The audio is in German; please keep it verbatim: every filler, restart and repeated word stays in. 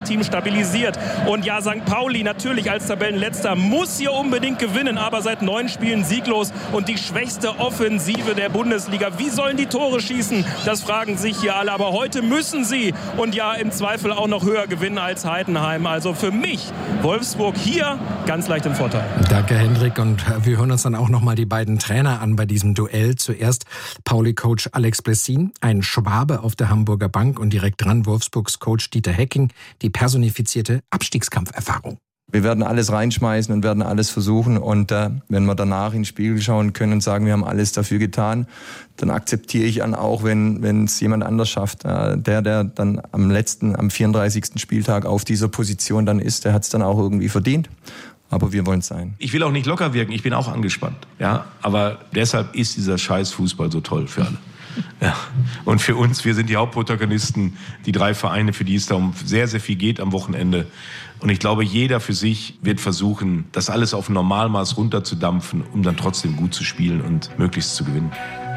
Team stabilisiert. Und ja, Sankt Pauli natürlich als Tabellenletzter muss hier unbedingt gewinnen, aber seit neun Spielen sieglos und die schwächste Offensive der Bundesliga. Wie sollen die Tore schießen? Das fragen sich hier alle, aber heute müssen sie und ja, im Zweifel auch noch höher gewinnen als Heidenheim. Also für mich Wolfsburg hier ganz leicht im Vorteil. Danke, Hendrik. Und wir hören uns dann auch noch mal die beiden Trainer an bei diesem Duell. Zuerst Pauli-Coach Alex Blessin, ein Schwabe auf der Hamburger Bank, und direkt dran Wolfsburgs Coach Dieter Hecking, die personifizierte Abstiegskampferfahrung. Wir werden alles reinschmeißen und werden alles versuchen. Und äh, wenn wir danach in den Spiegel schauen können und sagen, wir haben alles dafür getan, dann akzeptiere ich dann auch, wenn wenn es jemand anders schafft. Äh, der, der dann am letzten, am vierunddreißigsten Spieltag auf dieser Position dann ist, der hat es dann auch irgendwie verdient. Aber wir wollen es sein. Ich will auch nicht locker wirken, ich bin auch angespannt. Ja, aber deshalb ist dieser scheiß Fußball so toll für alle. Ja. Und für uns, wir sind die Hauptprotagonisten, die drei Vereine, für die es da um sehr, sehr viel geht am Wochenende. Und ich glaube, jeder für sich wird versuchen, das alles auf ein Normalmaß runterzudampfen, um dann trotzdem gut zu spielen und möglichst zu gewinnen.